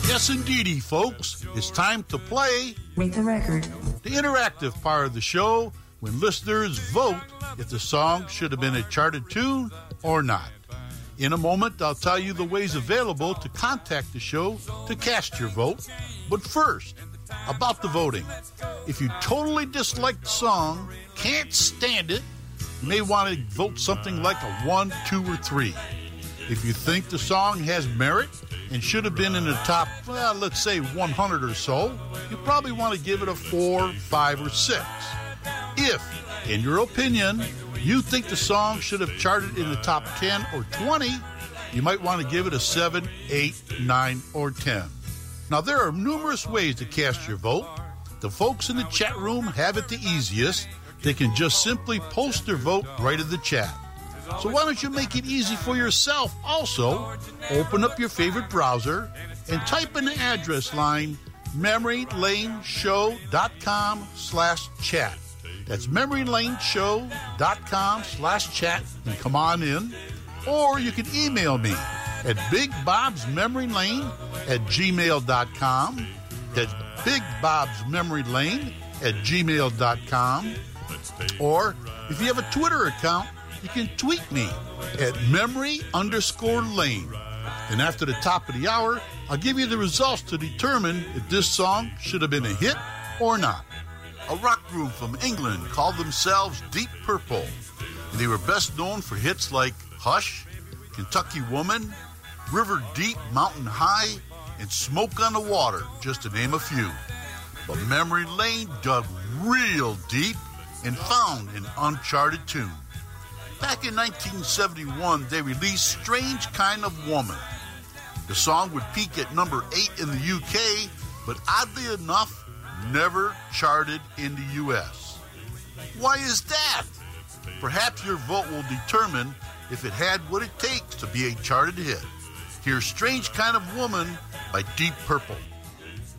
Yes, indeedy, folks. It's time to play Rate the Record, the interactive part of the show when listeners vote if the song should have been a charted tune or not. In a moment, I'll tell you the ways available to contact the show to cast your vote. But first, about the voting. If you totally dislike the song, can't stand it, you may want to vote something like a 1, 2, or 3. If you think the song has merit and should have been in the top, well, let's say 100 or so, you probably want to give it a 4, 5, or 6. If, in your opinion, you think the song should have charted in the top 10 or 20, you might want to give it a 7, 8, 9, or 10. Now, there are numerous ways to cast your vote. The folks in the chat room have it the easiest. They can just simply post their vote right in the chat. So why don't you make it easy for yourself also? Open up your favorite browser and type in the address line memorylaneshow.com/chat. That's memorylaneshow.com/chat and come on in. Or you can email me at bigbobsmemorylane@gmail.com. That's bigbobsmemorylane@gmail.com. Or if you have a Twitter account, you can tweet me at memory_lane. And after the top of the hour, I'll give you the results to determine if this song should have been a hit or not. A rock group from England called themselves Deep Purple. And they were best known for hits like Hush, Kentucky Woman, River Deep, Mountain High, and Smoke on the Water, just to name a few. But Memory Lane dug real deep and found an uncharted tune. Back in 1971, they released Strange Kind of Woman. The song would peak at number 8 in the UK, but oddly enough, never charted in the US. Why is that? Perhaps your vote will determine if it had what it takes to be a charted hit. Here's Strange Kind of Woman by Deep Purple.